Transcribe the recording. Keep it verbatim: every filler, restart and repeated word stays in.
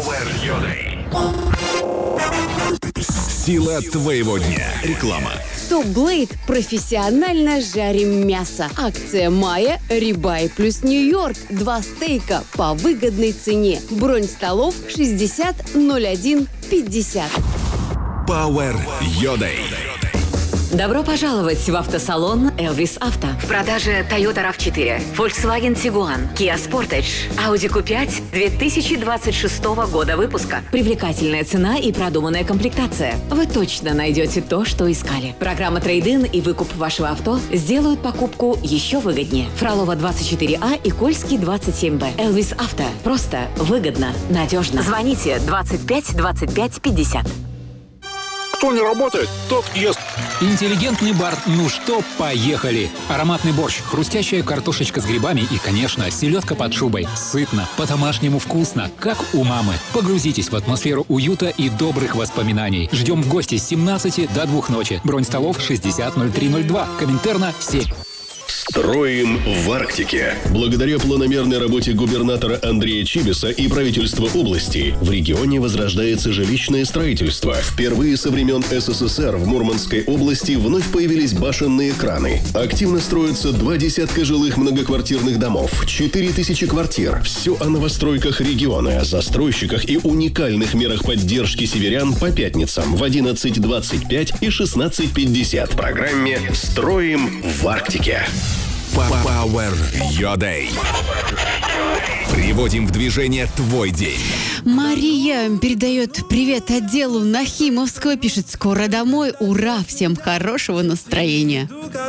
Power Your Day. Сила твоего дня. Реклама. Top Blade – профессионально жарим мясо. Акция мая «Рибай плюс Нью-Йорк». Два стейка по выгодной цене. Бронь столов шестьдесят ноль один пятьдесят. Power Your Day. Добро пожаловать в автосалон Elvis Auto. В продаже Toyota рав четыре, Volkswagen Tiguan, Kia Sportage, Audi кью пять две тысячи двадцать шестого года выпуска. Привлекательная цена и продуманная комплектация. Вы точно найдете то, что искали. Программа трейд-ин и выкуп вашего авто сделают покупку еще выгоднее. Фролова двадцать четыре А и Кольский двадцать семь Б. Elvis Auto. Просто, выгодно, надежно. Звоните двадцать пять двадцать пять пятьдесят. Кто не работает, тот ест. Интеллигентный бар «Ну что, поехали!» Ароматный борщ, хрустящая картошечка с грибами и, конечно, селедка под шубой. Сытно, по-домашнему вкусно, как у мамы. Погрузитесь в атмосферу уюта и добрых воспоминаний. Ждем в гости с семнадцати до двух ночи. Бронь столов шестьдесят ноль три ноль два. Коминтерна семь. Строим в Арктике. Благодаря планомерной работе губернатора Андрея Чибиса и правительства области в регионе возрождается жилищное строительство. Впервые со времен СССР в Мурманской области вновь появились башенные краны. Активно строятся два десятка жилых многоквартирных домов, четыре тысячи квартир. Все о новостройках региона, застройщиках и уникальных мерах поддержки северян по пятницам в одиннадцать двадцать пять и шестнадцать пятьдесят в программе «Строим в Арктике». Power Your Day. Приводим в движение твой день. Мария передает привет отделу Нахимовского. Пишет: скоро домой. Ура! Всем хорошего настроения.